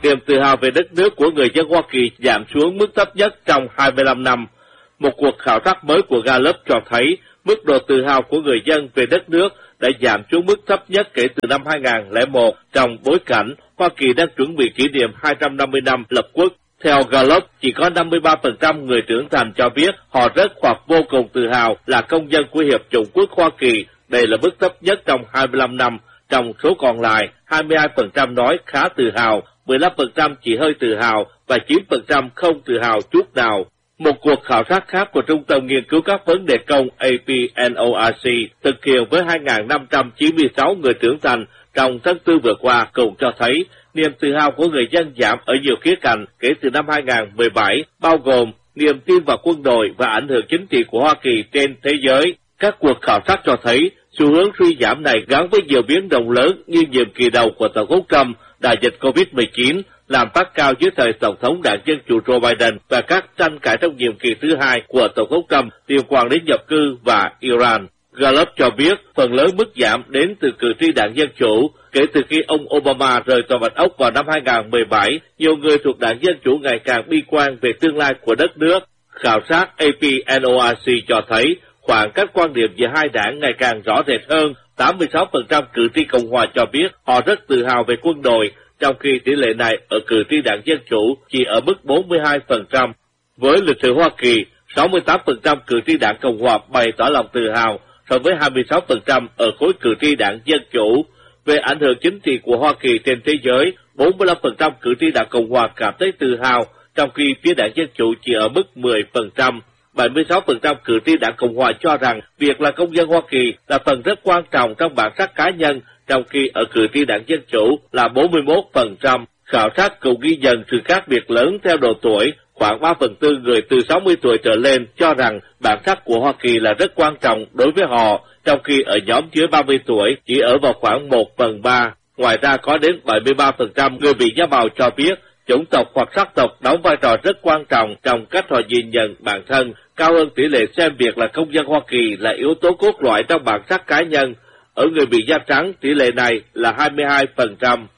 Niềm tự hào về đất nước của người dân Hoa Kỳ giảm xuống mức thấp nhất trong 25 năm. Một cuộc khảo sát mới của Gallup cho thấy mức độ tự hào của người dân về đất nước đã giảm xuống mức thấp nhất kể từ năm 2001 trong bối cảnh Hoa Kỳ đang chuẩn bị kỷ niệm 250 năm lập quốc. Theo Gallup, chỉ có 53% người trưởng thành cho biết họ rất hoặc vô cùng tự hào là công dân của Hiệp chủng quốc Hoa Kỳ. Đây là mức thấp nhất trong 25 năm. Trong số còn lại, 22% nói khá tự hào, 15% chỉ hơi tự hào và 9% không tự hào chút nào. Một cuộc khảo sát khác của Trung tâm Nghiên cứu các vấn đề công APNORC thực hiện với 2.596 người trưởng thành trong tháng 4 vừa qua cũng cho thấy niềm tự hào của người dân giảm ở nhiều khía cạnh kể từ năm 2017, bao gồm niềm tin vào quân đội và ảnh hưởng chính trị của Hoa Kỳ trên thế giới. Các cuộc khảo sát cho thấy xu hướng suy giảm này gắn với nhiều biến động lớn như nhiệm kỳ đầu của Tổng thống Trump, đại dịch COVID-19, làm phát cao dưới thời Tổng thống đảng Dân Chủ Joe Biden và các tranh cãi trong nhiệm kỳ thứ hai của Tổng thống Trump liên quan đến nhập cư và Iran. Gallup cho biết phần lớn mức giảm đến từ cử tri đảng Dân Chủ. Kể từ khi ông Obama rời Tòa Bạch Ốc vào năm 2017, nhiều người thuộc đảng Dân Chủ ngày càng bi quan về tương lai của đất nước. Khảo sát APNORC cho thấy khoảng cách quan điểm giữa hai đảng ngày càng rõ rệt hơn. 86% cử tri Cộng hòa cho biết họ rất tự hào về quân đội, trong khi tỷ lệ này ở cử tri đảng Dân Chủ chỉ ở mức 42%. Với lịch sử Hoa Kỳ, 68% cử tri đảng Cộng hòa bày tỏ lòng tự hào, so với 26% ở khối cử tri đảng Dân Chủ. Về ảnh hưởng chính trị của Hoa Kỳ trên thế giới, 45% cử tri đảng Cộng hòa cảm thấy tự hào, trong khi phía đảng Dân Chủ chỉ ở mức 10%. 76% cử tri đảng Cộng hòa cho rằng việc là công dân Hoa Kỳ là phần rất quan trọng trong bản sắc cá nhân, trong khi ở cử tri đảng Dân Chủ là 41%. Khảo sát cũng ghi nhận sự khác biệt lớn theo độ tuổi. Khoảng 3/4 người từ 60 tuổi trở lên cho rằng bản sắc của Hoa Kỳ là rất quan trọng đối với họ, trong khi ở nhóm dưới 30 tuổi chỉ ở vào khoảng 1/3. Ngoài ra có đến 73% người bị da màu cho biết chủng tộc hoặc sắc tộc đóng vai trò rất quan trọng trong cách họ nhìn nhận bản thân, cao hơn tỷ lệ xem việc là công dân Hoa Kỳ là yếu tố cốt lõi trong bản sắc cá nhân. Ở người bị da trắng, tỷ lệ này là 22%.